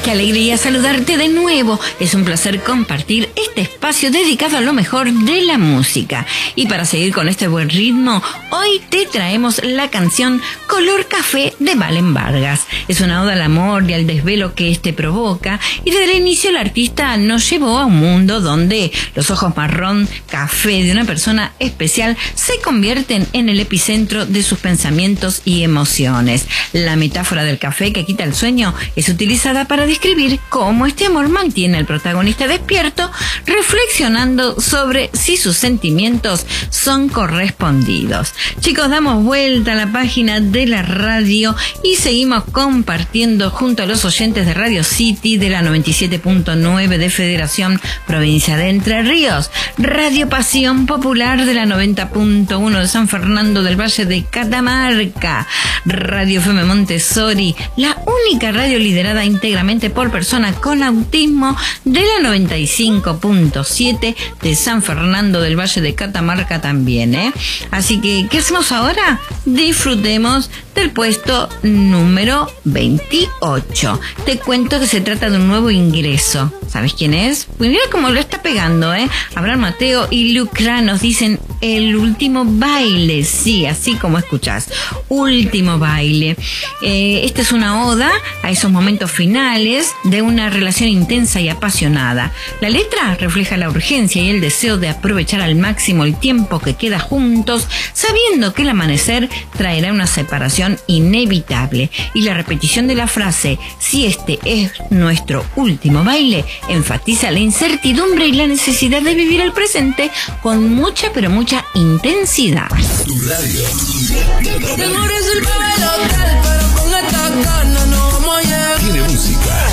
Qué alegría saludarte de nuevo. Es un placer compartir este espacio dedicado a lo mejor de la música. Y para seguir con este buen ritmo, hoy te traemos la canción Color Café de Valen Vargas. Es una oda al amor y al desvelo que este provoca, y desde el inicio el artista nos llevó a un mundo donde los ojos marrón café de una persona especial se convierten en el epicentro de sus pensamientos y emociones. La metáfora del café que quita el sueño es utilizada para describir cómo este amor mantiene al protagonista despierto, reflexionando sobre si sus sentimientos son correspondidos. Chicos, damos vuelta a la página de la radio y seguimos compartiendo junto a los oyentes de Radio City de la 97.9 de Federación Provincia de Entre Ríos, Radio Pasión Popular de la 90.1 de San Fernando del Valle de Catamarca, Radio FM Montessori, la única radio liderada íntegramente por personas con autismo de la 95.7 de San Fernando del Valle de Catamarca también, Así que, ¿qué hacemos ahora? Disfrutemos del puesto número 28. Te cuento que se trata de un nuevo ingreso. ¿Sabes quién es? Pues mira cómo lo está pegando, Abraham Mateo y Lucra nos dicen El Último Baile. Sí, así como escuchás. Último Baile. Esta es una oda a esos momentos finales de una relación intensa y apasionada. La letra refleja la urgencia y el deseo de aprovechar al máximo el tiempo que queda juntos, sabiendo que el amanecer traerá una separación inevitable. Y la repetición de la frase, si este es nuestro último baile, enfatiza la incertidumbre y la necesidad de vivir el presente con mucha, pero mucha intensidad. Tu radio. Tengo reservado el hotel, pero con esta gana no vamos a llegar. Tiene música.